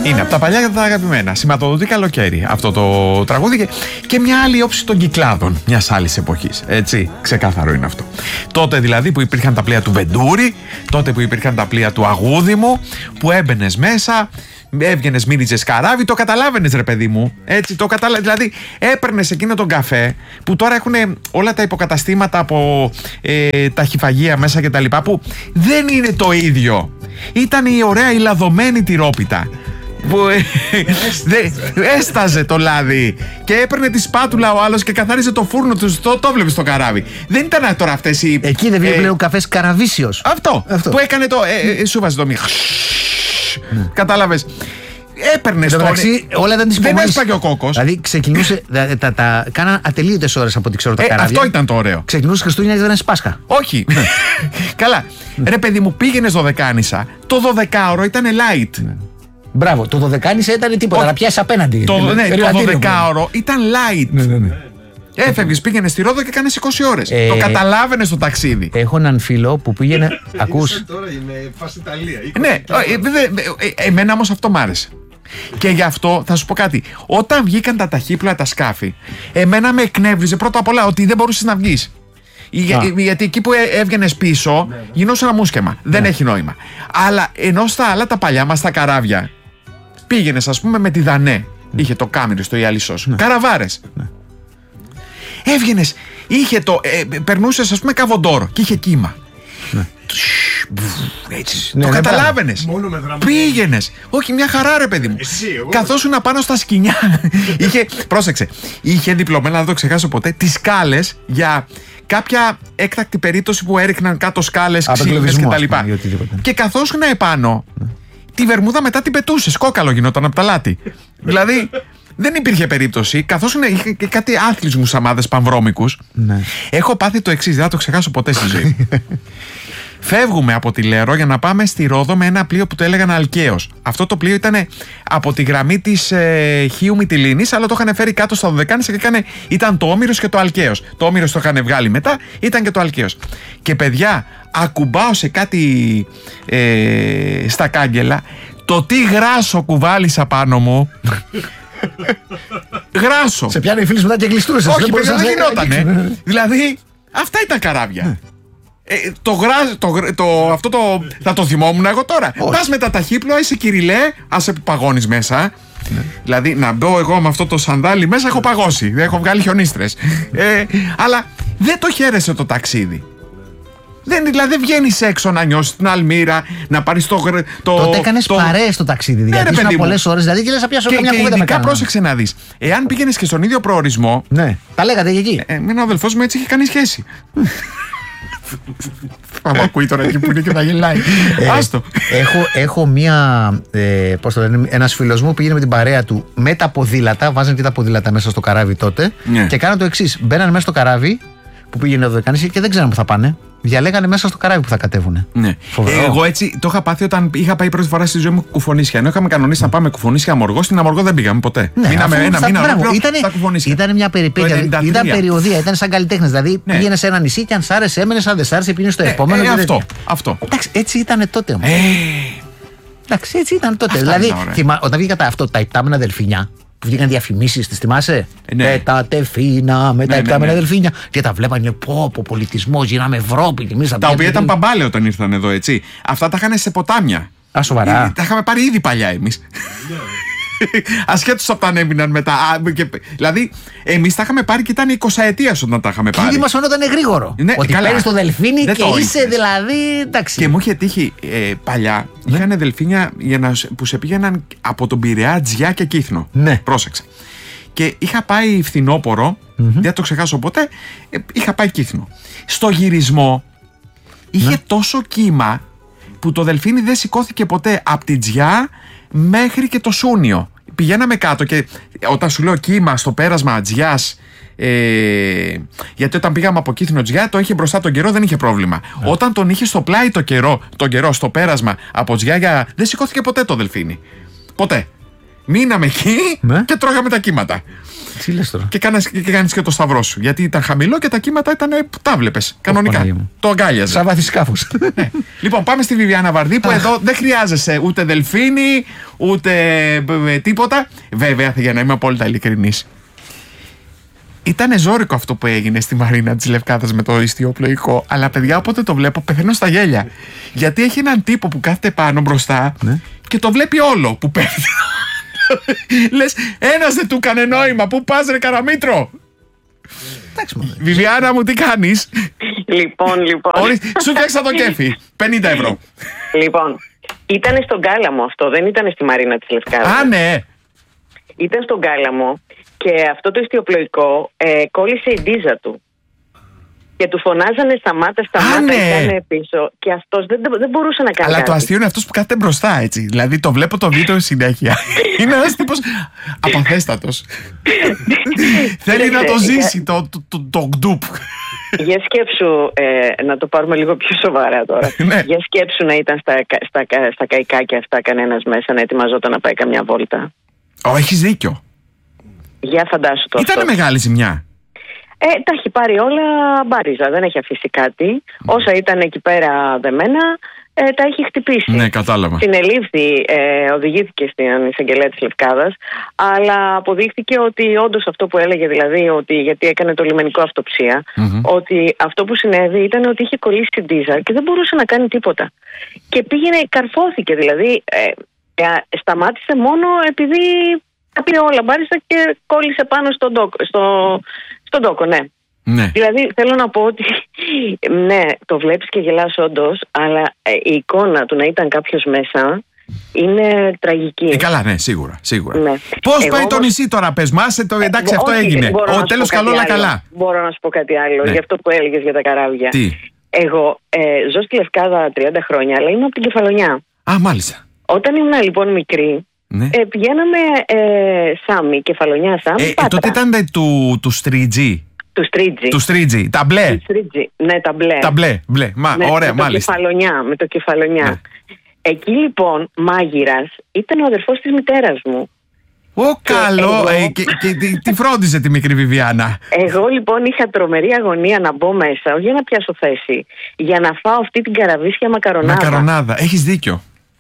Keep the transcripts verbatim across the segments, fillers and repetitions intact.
Είναι από τα παλιά και τα αγαπημένα. Σηματοδοτεί καλοκαίρι αυτό το τραγούδι και, και μια άλλη όψη των Κυκλάδων μιας άλλης εποχής. Έτσι, ξεκάθαρο είναι αυτό. Τότε δηλαδή που υπήρχαν τα πλοία του Βεντούρη, τότε που υπήρχαν τα πλοία του Αγούδημου, που έμπαινες μέσα, έβγαινες, μύριζες καράβι, το καταλάβαινες ρε παιδί μου. Έτσι, το καταλα... Δηλαδή, έπαιρνες εκείνο τον καφέ που τώρα έχουν όλα τα υποκαταστήματα από ε, ταχυφαγεία μέσα και τα λοιπά, που δεν είναι το ίδιο. Ήταν η ωραία η λαδωμένη τυρόπιτα που δε, έσταζε το λάδι και έπαιρνε τη σπάτουλα ο άλλος και καθάριζε το φούρνο του. Το, το βλέπεις στο καράβι. Δεν ήταν τώρα αυτές οι. Εκεί δεν βγαίνει ε, πλέον καφές Καραβίσιος. Αυτό, αυτό που έκανε το. Ε, ε, σου βάζει το μη. Mm. Κατάλαβες. Έπαιρνε στο. Εντάξει, όλα ήταν τη Δεν έσπαγε ο κόκκος. Δηλαδή ξεκινούσε. τα, τα, τα, κάναν ατελείωτες ώρες από ό,τι ξέρω τα ε, καράβια. Αυτό ήταν το ωραίο. Ξεκινούσε Χριστούγεννα και δεν έσαι Πάσχα. Όχι. Καλά. Ρε παιδί μου, πήγαινε δωδεκάνησα. Το δωδεκάωρο ήταν light. Ναι. Μπράβο. Το δωδεκάνησα ήταν τίποτα. Ο... Να πιάσει απέναντι. Το, ναι, το δωδεκάωρο ήταν light. Ναι, ναι, ναι. Έφευγες, πήγαινε στη Ρόδο και κάνες είκοσι ώρες. Ε, το καταλάβαινες το ταξίδι. Έχω έναν φίλο που πήγαινε. Ακούς. Τώρα είναι φάση Ιταλία. Ναι, εμένα όμως αυτό μ' άρεσε. Και γι' αυτό θα σου πω κάτι. Όταν βγήκαν τα ταχύπλοα τα σκάφη, εμένα με εκνεύριζε πρώτα απ' όλα ότι δεν μπορούσες να βγεις. Για, γιατί εκεί που έβγαινες πίσω, ναι, ναι, γινόταν ένα μουσκεμα. Ναι. Δεν έχει νόημα. Αλλά ενώ στα άλλα τα παλιά μας τα καράβια, πήγαινες ας πούμε με τη Δανέ. Ναι. Είχε το Κάμιρι στο Ιαλισσός. Ναι. Καραβάρες. Ναι. Έβγαινες, είχε το. Ε, περνούσες ας πούμε Καβοντόρο και είχε κύμα. Ναι. Έτσι, ναι, το ναι, καταλάβαινες. Πήγαινες. Όχι, μια χαρά ρε παιδί μου. Καθόσουν πάνω στα σκοινιά. Είχε, πρόσεξε, είχε διπλωμένα, δεν το ξεχάσω ποτέ, τις σκάλες για κάποια έκτακτη περίπτωση που έριχναν κάτω σκάλες, ξύλινες κτλ. Και καθόσουν επάνω, ναι, τη βερμούδα μετά την πετούσες. Κόκαλο γινόταν από τα λάτι. Δηλαδή. Δεν υπήρχε περίπτωση, καθώς είχε και κάτι άθλιους μουσαμάδες πανβρώμικους. Ναι. Έχω πάθει το εξής, δεν θα το ξεχάσω ποτέ στη ζωή. Φεύγουμε από τη Λέρο για να πάμε στη Ρόδο με ένα πλοίο που το έλεγαν Αλκαίος. Αυτό το πλοίο ήταν από τη γραμμή της ε, Χίου Μυτιλήνης, αλλά το είχαν φέρει κάτω στα Δωδεκάνησα και έκανε, ήταν το Όμηρος και το Αλκαίος. Το Όμηρος το είχαν βγάλει μετά, ήταν και το Αλκαίος. Και παιδιά, ακουμπάω σε κάτι ε, στα κάγκελα, το τι γράσο κουβάλισα πάνω μου. Γράσο. Σε πιάνει η φίλη μετά και γλιστρούσε. Όχι, παιδιά, δεν γινότανε. Δηλαδή, αυτά ήταν καράβια. Ε, το γράζ, το, το, αυτό το, θα το θυμόμουν εγώ τώρα. Πας με τα ταχύπλοα, είσαι Κυριλέ, άσε που παγώνεις μέσα. Ναι. Δηλαδή, να μπω εγώ με αυτό το σαντάλι μέσα, έχω παγώσει. Δεν έχω βγάλει χιονίστρες. ε, αλλά δεν το χαίρεσε το ταξίδι. Δεν, δηλαδή δεν βγαίνεις έξω να νιώσεις την Αλμύρα, να πάρεις το. το Τότε έκανες το... παρέες στο ταξίδι. Δηλαδή ήσουν ναι, πολλές ώρες, δηλαδή και λες να πιάσω και, καμιά και κουβέντα με κανένα. Πρόσεξε να δεις. Εάν πήγαινες και στον ίδιο προορισμό. Ναι, τα λέγατε και εκεί. Ε, με έναν αδελφός μου έτσι είχε κάνει σχέση. Θα μου ακούει τώρα εκεί που είναι και θα γελάει. Άστο. Έχω, έχω μία. Ε, πώς το λένε, ένας φίλος μου πήγαινε με την παρέα του με τα ποδήλατα, βάζανε και τα ποδήλατα μέσα στο καράβι τότε. Ναι. Και κάνανε το εξής. Μπαίνανε μέσα στο καράβι που πήγαινε εδώ Δωδεκάνησα και δεν ξέρανε που θα πάνε. Διαλέγανε μέσα στο καράβι που θα κατέβουνε. Ναι. Ε, εγώ έτσι το είχα πάθει όταν είχα πάει πρώτη φορά στη ζωή μου Κουφονίσια. Ενώ είχαμε κανονίσει mm. να πάμε Κουφονίσια Αμοργό, στην Αμοργό δεν πήγαμε ποτέ. Ναι, μείναμε ένα μήνα ολόκληρο στα Κουφονίσια. Ήταν μια περιπέτεια. Ήταν περιοδία, ήταν σαν καλλιτέχνες. Δηλαδή ναι. πήγαινε σε ένα νησί και αν σ' άρεσε, έμενε, αν δεν σ' άρεσε, πήγαινε στο ε, επόμενο. Ε, ε, αυτό, αυτό. Εντάξει, έτσι ήταν τότε όμως. Ε, Εντάξει, έτσι ήταν τότε. Δηλαδή, όταν βγήκαν αυτά τα υπτάμενα δελφίνια. Που βγήκαν διαφημίσεις, τις θυμάσαι? Ναι. Με τα τεφίνα, με τα υπτάμενα ναι, ναι, ναι. δελφίνια. Και τα βλέπανε πω, πω πολιτισμός, γίναμε Ευρώπη. Και τα οποία ήταν παμπάλαια όταν ήρθαν εδώ, έτσι. Αυτά τα είχαν σε ποτάμια. Α, σοβαρά. Τα είχαμε πάρει ήδη παλιά εμείς. Ασχέτως από τα έμειναν μετά. Και, δηλαδή, εμείς τα είχαμε πάρει και ήταν εικοσαετίας όταν τα είχαμε πάρει. Ήδη μας φαινόταν γρήγορο. Ναι, ότι παίρνεις το δελφίνι και το είσαι δηλαδή. Εντάξει. Και μου είχε τύχει ε, παλιά, ναι. είχαν δελφίνια για να, που σε πήγαιναν από τον Πειραιά, Τζιά και Κύθνο. Ναι. Πρόσεξε. Και είχα πάει φθινόπωρο, mm-hmm. δεν το ξεχάσω ποτέ, ε, είχα πάει Κύθνο. Στο γυρισμό είχε ναι. τόσο κύμα που το δελφίνι δεν σηκώθηκε ποτέ από την Τζιά μέχρι και το Σούνιο. Πηγαίναμε κάτω και όταν σου λέω κύμα στο πέρασμα Τζιάς, ε, γιατί όταν πήγαμε από Κύθνο Τζιά το είχε μπροστά τον καιρό, δεν είχε πρόβλημα. Yeah. Όταν τον είχε στο πλάι το καιρό, τον καιρό στο πέρασμα από Τζιά, δεν σηκώθηκε ποτέ το δελφίνι. Ποτέ. Μείναμε εκεί ναι. και τρώγαμε τα κύματα. Τι λες τώρα. Και κάνεις και, και, και το σταυρό σου. Γιατί ήταν χαμηλό και τα κύματα ήταν που τα βλέπες κανονικά. Το αγκάλιαζε. Σαν βαθισκάφος. Ναι. Λοιπόν, πάμε στη Βιβιάννα Βαρδί που εδώ δεν χρειάζεσαι ούτε δελφίνι, ούτε ε, τίποτα. Βέβαια, για να είμαι απόλυτα ειλικρινής, ήταν ζώρικο αυτό που έγινε στη Μαρίνα της Λευκάδας με το ιστιοπλοϊκό. Αλλά παιδιά, όποτε το βλέπω, πεθαίνω στα γέλια. Γιατί έχει έναν τύπο που κάθεται πάνω μπροστά ναι. και το βλέπει όλο που πέφτει. Λες, ένας δεν του έκανε νόημα. Πού πας ρε Καραμήτρο? Βιβιάννα μου, τι κάνεις? Λοιπόν, λοιπόν Όρι, σου φτιάξα το κέφι. πενήντα ευρώ. Λοιπόν, ήταν στον Κάλαμο αυτό. Δεν ήταν στη Μαρίνα της Λευκάδας. Α, ναι. Ήταν στον Κάλαμο. Και αυτό το ιστιοπλοϊκό ε, κόλλησε η ντίζα του. Και του φωνάζανε σταμάτα, σταμάτα, ναι. έκανε πίσω. Και αυτός δεν, δεν μπορούσε να κάνει. Αλλά κάτι. το αστείο είναι αυτός που κάθεται μπροστά, έτσι. Δηλαδή το βλέπω το βίντεο συνέχεια. Είναι ένας τύπος απαθέστατος. Θέλει να το ζήσει το, το, το, το γκντουπ. Για σκέψου, ε, να το πάρουμε λίγο πιο σοβαρά τώρα. Ναι. Για σκέψου να ήταν στα, στα, στα καϊκάκια αυτά κανένας μέσα να ετοιμαζόταν να πάει καμιά βόλτα. Ω, έχεις δίκιο. Για φαντάσου το. Ήτανε αυτό. μεγάλη ζημιά. Ε, τα έχει πάρει όλα μπάριζα, δεν έχει αφήσει κάτι. Mm. Όσα ήταν εκεί πέρα δεμένα, ε, τα έχει χτυπήσει. Ναι, κατάλαβα. Συνελήφθη, ε, οδηγήθηκε στην εισαγγελέα της Λευκάδας, αλλά αποδείχθηκε ότι όντως αυτό που έλεγε, δηλαδή, ότι γιατί έκανε το λιμενικό αυτοψία, mm-hmm. ότι αυτό που συνέβη ήταν ότι είχε κολλήσει την ντίζα και δεν μπορούσε να κάνει τίποτα. Και πήγαινε, καρφώθηκε, δηλαδή, ε, ε, σταμάτησε μόνο επειδή τα πήρε όλα μπάριζα και κόλλησε πάνω στον τόκο, στο, στον τόκο, ναι. Ναι. Δηλαδή θέλω να πω ότι ναι, το βλέπεις και γελάς όντως, αλλά ε, η εικόνα του να ήταν κάποιος μέσα είναι τραγική. Ε, καλά, ναι, σίγουρα. σίγουρα. Ναι. Πώς Εγώ πάει το όμως... νησί τώρα, πες μας, το, εντάξει, ε, αυτό όχι, έγινε. Ο τέλος καλό, αλλά καλά. Μπορώ να σου πω κάτι άλλο, ναι. για αυτό που έλεγες για τα καράβια. Τι? Εγώ ε, ζω στη Λευκάδα τριάντα χρόνια, αλλά είμαι από την Κεφαλονιά. Α, μάλιστα. Όταν ήμουν λοιπόν μικρή, ναι. ε, πηγαίναμε ε, Σάμι, Κεφαλονιά, Σάμι. Ε, ε, τότε ήταν του, του Στρίτζι. Του Στρίτζι. Του Στρίτζι. Τα μπλε. Του Στρίτζι. Ναι, τα μπλε. Τα μπλε. μπλε. Μα, ναι, ωραία, με μάλιστα. Το κεφαλονιά, με το κεφαλονιά. Ναι. Εκεί λοιπόν, μάγειρας ήταν ο αδερφός της μητέρας μου. Ω, καλό. Εγώ... Ε, και και τι, τι φρόντιζε τη μικρή Βιβιάννα? Εγώ λοιπόν είχα τρομερή αγωνία να μπω μέσα, όχι για να πιάσω θέση, για να φάω αυτή την καραβίσια μακαρονάδα. Μακαρονάδα, έχεις δίκιο.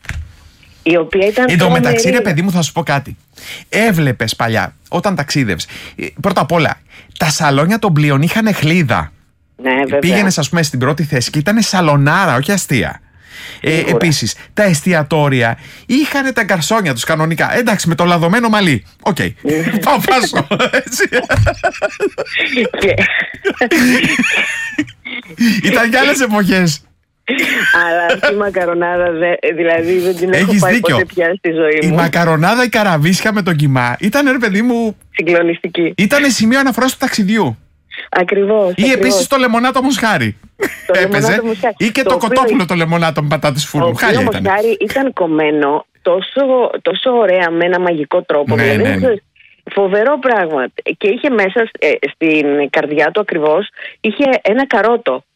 Η οποία ήταν. Εν τω μεταξύ, ρε παιδί μου, θα σου πω κάτι. Έβλεπες παλιά, όταν ταξίδευες, πρώτα απ' όλα, τα σαλόνια των πλοίων είχαν χλίδα. Ναι, βέβαια. Πήγαινες, ας πούμε, στην πρώτη θέση και ήταν σαλονάρα, όχι αστεία. Ε, επίσης, τα εστιατόρια είχαν τα γκαρσόνια τους κανονικά. Εντάξει, με το λαδωμένο μαλλί. Οκ. Okay. Πάω πάσω. Ήταν κι άλλες εποχές. Αλλά αυτή η μακαρονάδα, δηλαδή δεν την έχω πάει ποτέ πια στη ζωή μου. Η μακαρονάδα, η καραβίσια με τον κιμά ήταν, ρε παιδί μου, συγκλονιστική. Ήταν σημείο αναφοράς του ταξιδιού. Ακριβώς. Ή επίσης το λεμονάτο μοσχάρι. Έπαιζε. Ή και το, το κοτόπουλο οποίο... το λεμονάτο με πατάτες φούρνου. Χάλια ήταν. Το μοσχάρι ήταν κομμένο τόσο, τόσο ωραία με ένα μαγικό τρόπο. Ναι, δηλαδή, ναι, ναι. Φοβερό πράγμα. Και είχε μέσα ε, στην καρδιά του ακριβώς, είχε ένα καρότο.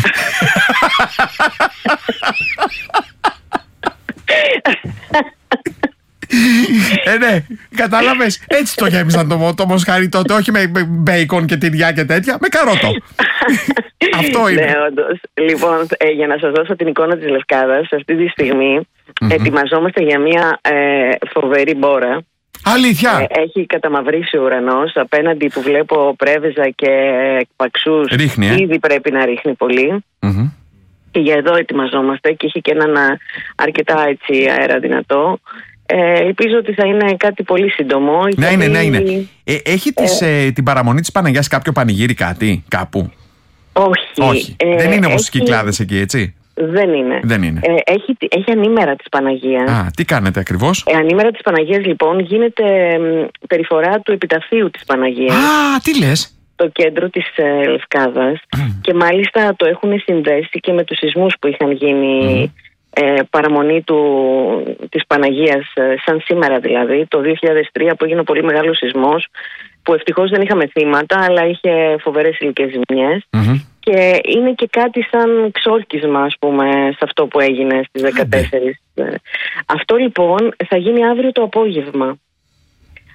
Ε, ναι, κατάλαβες. Έτσι το γέμισαν το, το μοσχάρι τότε. Όχι με μπέικον και τυριά και τέτοια, με καρότο. Αυτό είναι. Ναι, όντως. Λοιπόν, ε, για να σας δώσω την εικόνα της Λευκάδας, αυτή τη στιγμή mm-hmm. ετοιμαζόμαστε για μια ε, φοβερή μπόρα. Αλήθεια. Ε, έχει καταμαυρίσει ο ουρανός. Απέναντι που βλέπω πρέβεζα και παξούς. Ρίχνει, ε. Ήδη πρέπει να ρίχνει πολύ. Mm-hmm. Και για εδώ ετοιμαζόμαστε και έχει και έναν αρκετά έτσι αέρα δυνατό. Ε, ελπίζω ότι θα είναι κάτι πολύ σύντομο. Ναι, γιατί... είναι, ναι, είναι. Ε, έχει τις, ε... Ε, την παραμονή της Παναγιάς κάποιο πανηγύρι, κάτι, κάπου? Όχι. Όχι. Ε, δεν είναι όπως οι έχει... Κυκλάδες εκεί, έτσι? Δεν είναι. Δεν είναι. Ε, έχει, έχει ανήμερα της Παναγίας. Α, τι κάνετε ακριβώς? Ε, ανήμερα της Παναγίας λοιπόν γίνεται μ, περιφορά του επιταφείου της Παναγίας. Α, τι λες? Το κέντρο της ε, Λευκάδας και μάλιστα το έχουν συνδέσει και με τους σεισμούς που είχαν γίνει mm. ε, παραμονή του, της Παναγίας, ε, σαν σήμερα δηλαδή, το δύο χιλιάδες τρία που έγινε πολύ μεγάλος σεισμός, που ευτυχώς δεν είχαμε θύματα αλλά είχε φοβερές υλικές ζημιές. Mm-hmm. Και είναι και κάτι σαν ξόρκισμα, ας πούμε, σε αυτό που έγινε στις δεκατέσσερις. Mm. Αυτό λοιπόν θα γίνει αύριο το απόγευμα.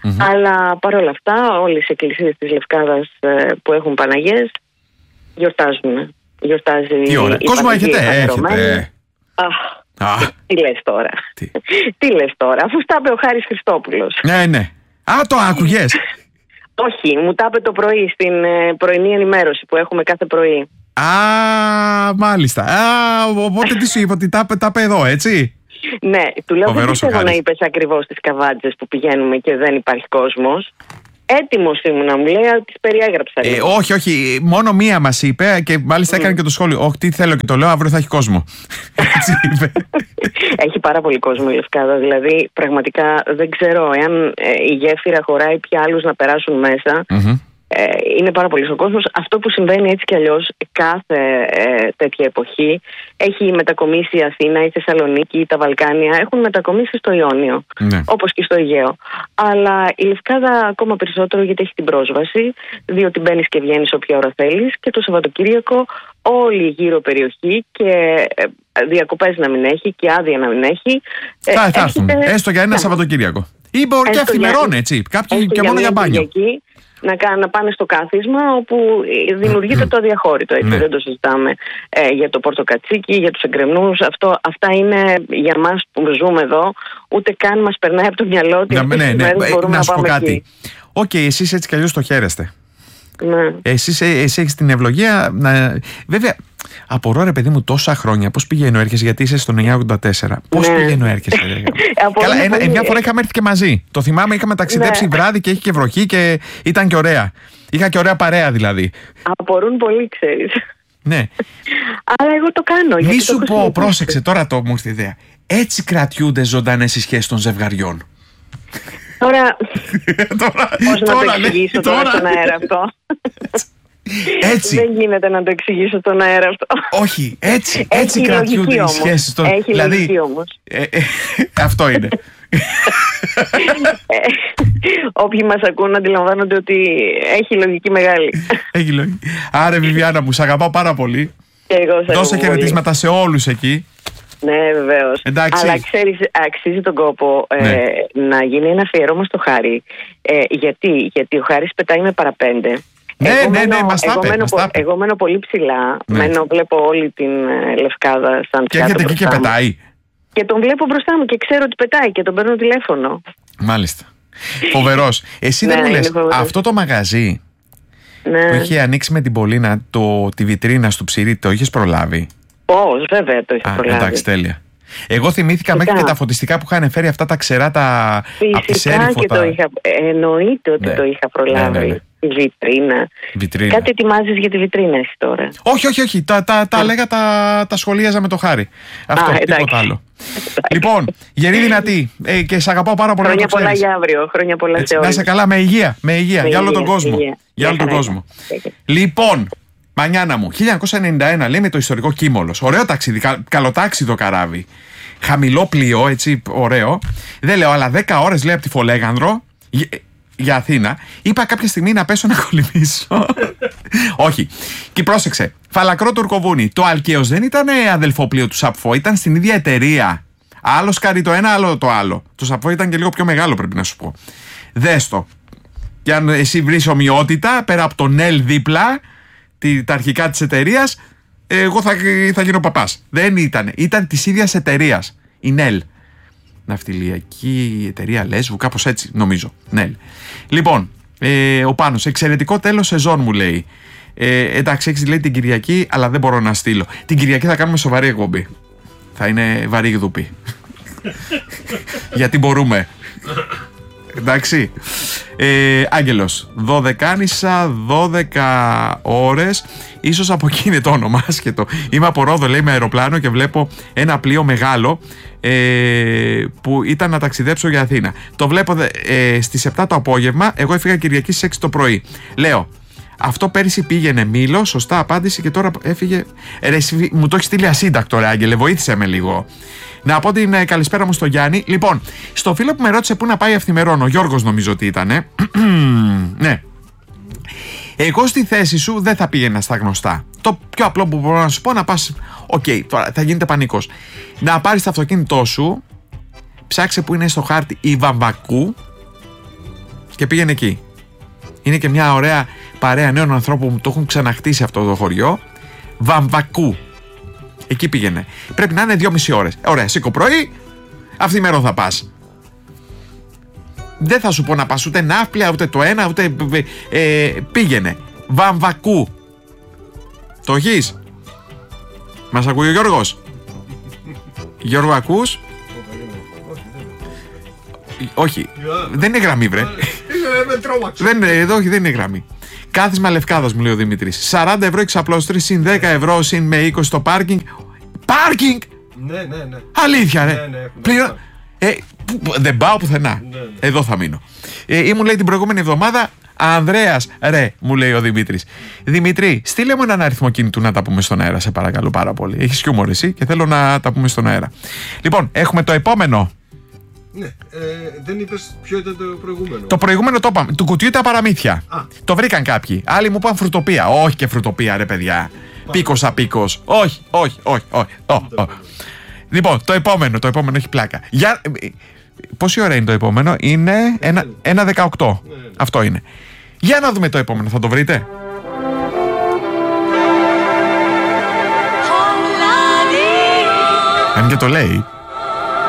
Mm-hmm. Αλλά παρόλα αυτά, όλες οι εκκλησίες της Λευκάδας ε, που έχουν Παναγιές γιορτάζουν. Γιορτάζει. Τι ώρα. Κόσμο έχετε, έχετε. Αχ, ah. τι λες τώρα. Τι. τι λες τώρα, αφού στα είπε ο Χάρης Χριστόπουλος. Ναι, ναι. Α, το άκουγες. Όχι, μου τα είπε το πρωί στην πρωινή ενημέρωση που έχουμε κάθε πρωί. Α, μάλιστα. Α, οπότε τι σου είπε, ότι τα είπε εδώ, έτσι. Ναι, του λέω δεν πιστεύω να είπες ακριβώς τις καβάτζες που πηγαίνουμε και δεν υπάρχει κόσμος. Έτοιμος ήμουν να μου λέει, αλλά τις περιέγραψα. Ε, όχι, όχι, μόνο μία μας είπε και μάλιστα mm. έκανε και το σχόλιο. Όχι, τι θέλω και το λέω, αύριο θα έχει κόσμο. Έτσι είπε. Έχει πάρα πολύ κόσμο η Λευκάδα, δηλαδή πραγματικά δεν ξέρω εάν ε, η γέφυρα χωράει πια άλλους να περάσουν μέσα. Mm-hmm. Ε, είναι πάρα πολύ ο κόσμος. Αυτό που συμβαίνει έτσι κι αλλιώς κάθε ε, τέτοια εποχή, έχει μετακομίσει η Αθήνα, η Θεσσαλονίκη, τα Βαλκάνια, έχουν μετακομίσει στο Ιόνιο, ναι. όπως και στο Αιγαίο. Αλλά η Λευκάδα ακόμα περισσότερο, γιατί έχει την πρόσβαση, διότι μπαίνεις και βγαίνεις όποια ώρα θέλεις, και το Σαββατοκύριακο όλη η γύρω περιοχή, και ε, διακοπές να μην έχει και άδεια να μην έχει. Ε, θα θα έρθουν, έστω για ένα ναι. Σαββατοκύριακο. Ή μπορεί και αυθημερών, έτσι, κάποιοι και μόνο για μπάνιο. Να, να πάνε στο κάθισμα όπου δημιουργείται το αδιαχώρητο, έτσι, ναι. δεν το συζητάμε ε, για το πορτοκατσίκι, για τους εγκρεμνούς, αυτό, αυτά είναι για μας που ζούμε εδώ, ούτε καν μας περνάει από το μυαλό ότι ναι, ναι, ναι, ναι. μπορούμε να, να πάμε κάτι. Οκ, okay, εσείς έτσι κι αλλιώς το χαίρεστε. Ναι. Εσείς, εσύ έχεις την ευλογία να... Βέβαια, απορώ ρε παιδί μου τόσα χρόνια πώς πηγαίνω έρχεσαι, γιατί είσαι στο εννιακόσια ογδόντα τέσσερα. Πώς ναι. πηγαίνω έρχεσαι. Καλά, ένα, μια φορά είχαμε έρθει και μαζί. Το θυμάμαι, είχαμε ταξιδέψει ναι. βράδυ και είχε και βροχή και ήταν και ωραία. Είχα και ωραία παρέα δηλαδή. Απορούν πολύ, ξέρεις. Ναι. Αλλά εγώ το κάνω. Μη σου πω, πρόσεξε τώρα το μου ήρθε ιδέα. Έτσι κρατιούνται ζωντανές οι σχέσεις των ζευγαριών. Τώρα, τώρα πώς να το εξηγήσω τώρα, τώρα στον αέρα αυτό. Έτσι. Δεν γίνεται να το εξηγήσω στον αέρα αυτό. Όχι, έτσι, έτσι κρατιούνται οι σχέσεις των... Έχει δηλαδή, λογική όμως. Ε, ε, αυτό είναι. ε, όποιοι μας ακούν αντιλαμβάνονται ότι έχει λογική μεγάλη. Έχει λογική. Άρα Βιβιάννα μου, σ' αγαπάω πάρα πολύ. Και εγώ σ' Δώσε χαιρετίσματα σε όλους εκεί. Ναι, βεβαίως. Εντάξει. Αλλά ξέρεις, αξίζει τον κόπο ε, ναι. να γίνει ένα αφιέρωμα στο Χάρη. Ε, γιατί, γιατί ο Χάρης πετάει με παραπέντε. Ναι, εγώ ναι, μένω, ναι, μας εγώ, τα μένω, πέ, εγώ μένω πολύ ψηλά. Ναι. Μένω, βλέπω όλη την ε, Λευκάδα σαν και έρχεται εκεί και πετάει. Και τον βλέπω μπροστά μου και ξέρω ότι πετάει και τον παίρνω τηλέφωνο. Μάλιστα. Φοβερός. Εσύ δεν ναι, μου λες, αυτό το μαγαζί ναι. που είχε ανοίξει με την Πολίνα, το, τη βιτρίνα στο Ψηρή, το είχες προλάβει? Πώς, βέβαια το είχα προλάβει. Εντάξει, τέλεια. Εγώ θυμήθηκα φυσικά. Μέχρι και τα φωτιστικά που είχαν φέρει αυτά τα ξερά τα φυσικά και το είχα, εννοείται ότι ναι. το είχα προλάβει. Ναι, ναι, ναι. Τη βιτρίνα. βιτρίνα. Κάτι ετοιμάζεις για τη βιτρίνα εσύ τώρα? Όχι, όχι, όχι. Τα, τα, τα λέγα, τα, τα σχολίαζα με το Χάρη. Αυτό, Α, τίποτα άλλο. Λοιπόν, γερή δυνατή ε, και σε αγαπάω πάρα πολύ. Χρόνια πολλά για αύριο. Χρόνια πολλά σε όλους. Να είσαι καλά, με υγεία. Με υγεία, με για όλο τον κόσμο. Υγεία. Για όλο τον κόσμο. Λοιπόν, Μανιάνα μου, χίλια εννιακόσια ενενήντα ένα λέει με το ιστορικό Κίμολος. Ωραίο ταξίδι, κα, καλοτάξιδο καράβι. Χαμηλό πλοίο, έτσι, ωραίο. Δεν λέω, αλλά δέκα ώρες λέει από τη Φολέγανδρο για, για Αθήνα. Είπα κάποια στιγμή να πέσω να κολυμίσω. Όχι. Και πρόσεξε. Φαλακρό Τουρκοβούνι. Το Αλκαίος δεν ήταν αδελφό πλοίο του Σαπφό, ήταν στην ίδια εταιρεία. Άλλο σκάρι το ένα, άλλο το άλλο. Το Σαπφό ήταν και λίγο πιο μεγάλο, πρέπει να σου πω. Δες το. Και αν εσύ βρεις ομοιότητα πέρα από το ΝΕΛ δίπλα, τη, τα αρχικά της εταιρείας, εγώ θα, θα γίνω παπάς. Δεν ήταν. Ήταν της ίδιας εταιρείας. Η ΝΕΛ. Ναυτιλιακή εταιρεία Λέσβου, κάπως έτσι νομίζω. ΝΕΛ. Λοιπόν, ε, ο Πάνος, εξαιρετικό τέλος σεζόν μου λέει. Ε, εντάξει, έχεις λέει την Κυριακή, αλλά δεν μπορώ να στείλω. Την Κυριακή θα κάνουμε σοβαρή εκπομπή. Θα είναι βαρύ γδουπή. Γιατί μπορούμε. Εντάξει. Ε, Άγγελος, δωδεκάνησα δώδεκα ώρες. Ίσως από εκεί είναι το όνομα, άσχετο. Είμαι από Ρόδο, λέει, με αεροπλάνο και βλέπω ένα πλοίο μεγάλο ε, που ήταν να ταξιδέψω για Αθήνα. Το βλέπω ε, στις επτά το απόγευμα. Εγώ έφυγα Κυριακή στις έξι το πρωί. Λέω, αυτό πέρυσι πήγαινε Μήλο, σωστά απάντηση, και τώρα έφυγε. Ε, ρε, μου το έχει στείλει ασύντακτο, ρε Άγγελε, βοήθησε με λίγο. Να πω την ε, καλησπέρα μου στο Γιάννη. Λοιπόν, στο φίλο που με ρώτησε πού να πάει αυθημερών, ο Γιώργος νομίζω ότι ήταν. Ε. Ναι. Εγώ στη θέση σου δεν θα πήγαινα στα γνωστά. Το πιο απλό που μπορώ να σου πω, να πας. Οκ, okay, τώρα θα γίνεται πανικός. Να πάρεις το αυτοκίνητό σου, ψάξε που είναι στο χάρτη η Βαμβακού και πήγαινε εκεί. Είναι και μια ωραία παρέα νέων ανθρώπων που το έχουν ξαναχτίσει αυτό το χωριό. Βαμβακού. Εκεί πήγαινε. Πρέπει να είναι δυόμιση ώρες. Ωραία, σήκω πρωί, αυτή η μέρα θα πας. Δεν θα σου πω να πας ούτε Ναύπλια, ούτε το ένα, ούτε. Ε, πήγαινε. Βαμβακού. Το έχεις? Μας ακούει ο Γιώργος? Γιώργο, ακούς? Όχι, δεν είναι γραμμή, βρε. δεν, εδώ, όχι, δεν είναι γραμμή. Κάθισμα Λευκάδας, μου λέει ο Δημήτρης. σαράντα ευρώ εξαπλώστρηση, συν δέκα ευρώ, συν με είκοσι το πάρκινγκ. Πάρκινγκ! Ναι, ναι, ναι. Αλήθεια, ρε. Ναι, ναι, Πληρω... ε, που, που, δεν πάω πουθενά. Ναι, ναι. Εδώ θα μείνω. Ε, ήμουν, λέει, την προηγούμενη εβδομάδα. Ανδρέας, ρε, μου λέει ο Δημήτρης. Δημήτρη, στείλε μου έναν αριθμό κινητού να τα πούμε στον αέρα, σε παρακαλώ πάρα πολύ. Έχεις χιούμορ εσύ και θέλω να τα πούμε στον αέρα. Λοιπόν, έχουμε το επόμενο. Ναι, ε, δεν είπες ποιο ήταν το προηγούμενο. Το προηγούμενο το είπαμε. Του κουτιού τα παραμύθια. Α. Το βρήκαν κάποιοι. Άλλοι μου είπαν φρουτοπία. Όχι και φρουτοπία, ρε παιδιά. Πίκος απίκος. Όχι, όχι, όχι, όχι. όχι, όχι. Λοιπόν, το επόμενο, το επόμενο έχει πλάκα. Για... Πόση ώρα είναι το επόμενο? Είναι ένα δεκαοκτώ. Ναι, ναι. Αυτό είναι. Για να δούμε το επόμενο, θα το βρείτε? Αν και το λέει.